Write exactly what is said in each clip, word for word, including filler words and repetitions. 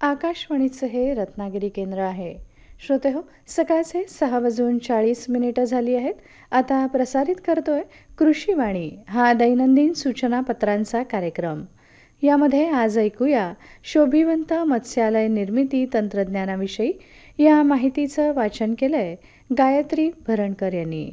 आकाशवाणीचं हे रत्नागिरी केंद्र आहे. श्रोतेहो, सकाळचे सहा वाजून चाळीस मिनिटं झाली आहेत. आता प्रसारित करतोय कृषीवाणी हा दैनंदिन सूचनापत्रांचा कार्यक्रम. यामध्ये आज ऐकूया शोभिवंत मत्स्यालय निर्मिती तंत्रज्ञानाविषयी. या माहितीचं वाचन केलंय गायत्री भरणकर यांनी.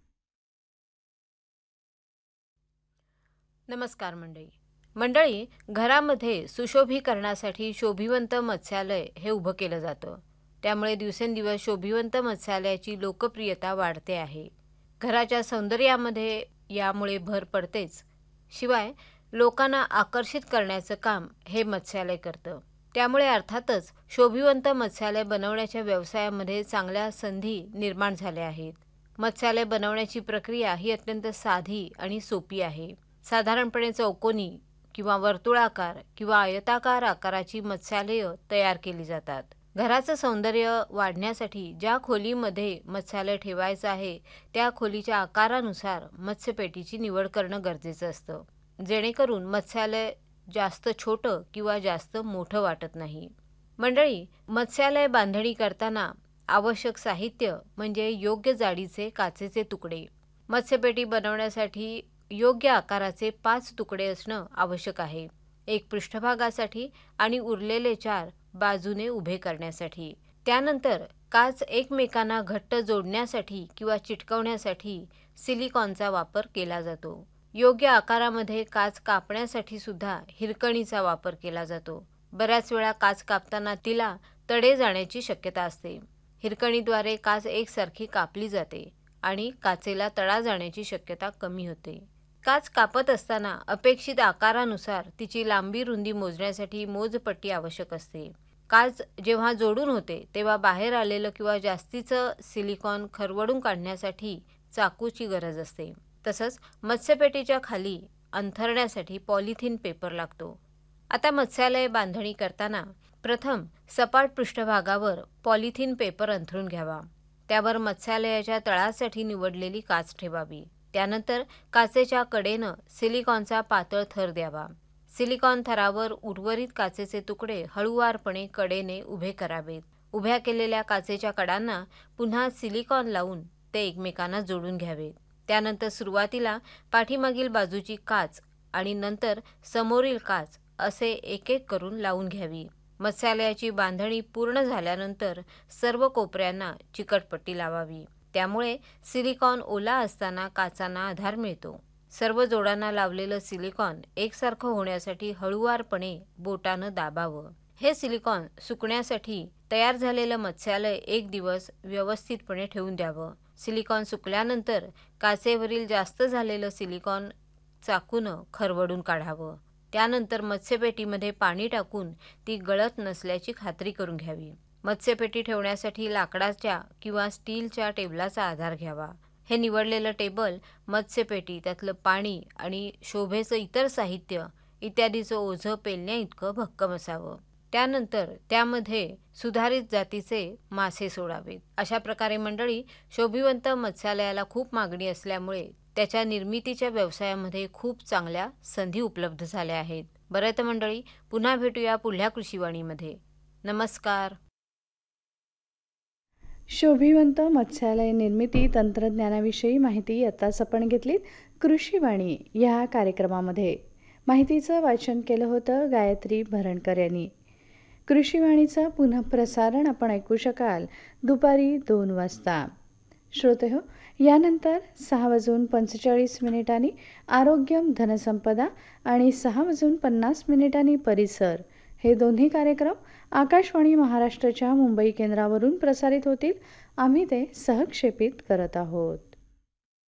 नमस्कार मंडळी. मंडळी, घरामध्ये सुशोभीकरणासाठी शोभिवंत मत्स्यालय हे उभं केलं जातं. त्यामुळे दिवसेंदिवस शोभिवंत मत्स्यालयाची लोकप्रियता वाढते आहे. घराच्या सौंदर्यामध्ये यामुळे भर पडतेच, शिवाय लोकांना आकर्षित करण्याचं काम हे मत्स्यालय करतं. त्यामुळे अर्थातच शोभिवंत मत्स्यालय बनवण्याच्या व्यवसायामध्ये चांगल्या संधी निर्माण झाल्या आहेत. मत्स्यालय बनवण्याची प्रक्रिया ही अत्यंत साधी आणि सोपी आहे. साधारणपणे चौकोनी किंवा वर्तुळाकार किंवा आयताकार आकाराची मत्स्यालय तयार केली जातात. घराचं सौंदर्य वाढण्यासाठी ज्या खोलीमध्ये मत्स्यालय ठेवायचं आहे त्या खोलीच्या आकारानुसार मत्स्यपेटीची निवड करणं गरजेचं असतं, जेणेकरून मत्स्यालय जास्त छोटं किंवा जास्त मोठं वाटत नाही. मंडळी, मत्स्यालय बांधणी करताना आवश्यक साहित्य म्हणजे योग्य जाडीचे काचेचे तुकडे. मत्स्यपेटी बनवण्यासाठी योग्य आकाराचे पाच तुकडे असणं आवश्यक आहे. एक पृष्ठभागासाठी आणि उरलेले चार बाजूने उभे करण्यासाठी. त्यानंतर काच एकमेकांना घट्ट जोडण्यासाठी किंवा चिटकवण्यासाठी सिलिकॉनचा वापर केला जातो. योग्य आकारामध्ये काच कापण्यासाठी सुद्धा हिरकणीचा वापर केला जातो. बऱ्याच वेळा काच कापताना तिला तडे जाण्याची शक्यता असते. हिरकणीद्वारे काच एकसारखी कापली जाते आणि काचेला तडा जाण्याची शक्यता कमी होते. काच कापत असताना अपेक्षित आकारानुसार तिची लांबी रुंदी मोजण्यासाठी मोजपट्टी आवश्यक असते. काच जेव्हा जोडून होते तेव्हा बाहेर आलेलं किंवा जास्तीचं सिलिकॉन खरवडून काढण्यासाठी चाकूची गरज असते. तसंच मत्स्यपेटीच्या खाली अंथरण्यासाठी पॉलिथिन पेपर लागतो. आता मत्स्यालय बांधणी करताना प्रथम सपाट पृष्ठभागावर पॉलिथिन पेपर अंथरून घ्यावा. त्यावर मत्स्यालयाच्या तळासाठी निवडलेली काच ठेवावी. त्यानंतर काचेच्या कडेनं सिलिकॉनचा पातळ थर द्यावा. सिलिकॉन थरावर उर्वरित काचेचे तुकडे हळूवारपणे कडेने उभे करावेत. उभ्या केलेल्या काचेच्या कडांना पुन्हा सिलिकॉन लावून ते एकमेकांना जोडून घ्यावेत. त्यानंतर सुरुवातीला पाठीमागील बाजूची काच आणि नंतर समोरील काच असे एक एक करून लावून घ्यावी. मत्स्यालयाची बांधणी पूर्ण झाल्यानंतर सर्व कोपऱ्यांना चिकटपट्टी लावावी. त्यामुळे सिलिकॉन ओला असताना काचांना आधार मिळतो. सर्व जोडांना लावलेलं सिलिकॉन एकसारखं होण्यासाठी हळूवारपणे बोटानं दाबावं. हे सिलिकॉन सुकण्यासाठी तयार झालेलं मत्स्यालय एक दिवस व्यवस्थितपणे ठेवून द्यावं. सिलिकॉन सुकल्यानंतर काचेवरील जास्त झालेलं सिलिकॉन चाकूनं खरवडून काढावं. त्यानंतर मत्स्यपेटीमध्ये पाणी टाकून ती गळत नसल्याची खात्री करून घ्यावी. मत्स्यपेटी ठेवण्यासाठी लाकडाच्या किंवा स्टीलच्या टेबलाचा आधार घ्यावा. हे निवडलेलं टेबल मत्स्यपेटी, त्यातलं पाणी आणि शोभेचं इतर साहित्य इत्यादीचं ओझं पेलण्या इतकं भक्कम असावं. त्यानंतर त्यामध्ये सुधारित जातीचे मासे सोडावेत. अशा प्रकारे मंडळी, शोभिवंत मत्स्यालयाला खूप मागणी असल्यामुळे त्याच्या निर्मितीच्या व्यवसायामध्ये खूप चांगल्या संधी उपलब्ध झाल्या आहेत. बरं तर मंडळी, पुन्हा भेटूया पुढल्या कृषीवाणीमध्ये. नमस्कार. शोभिवंत मत्स्यालय निर्मिती तंत्रज्ञानाविषयी माहिती आताच आपण घेतलीत कृषीवाणी या कार्यक्रमामध्ये. माहितीचं वाचन केलं होतं गायत्री भरणकर यांनी. कृषीवाणीचं पुनःप्रसारण आपण ऐकू शकाल दुपारी दोन वाजता. श्रोतेहो, यानंतर सहा वाजून पंचेचाळीस मिनिटांनी आरोग्यम धनसंपदा आणि सहा वाजून पन्नास मिनिटांनी परिसर हे दोन्ही कार्यक्रम आकाशवाणी महाराष्ट्राच्या मुंबई केंद्रावरून प्रसारित होतील. आम्ही ते सहक्षेपित करत आहोत.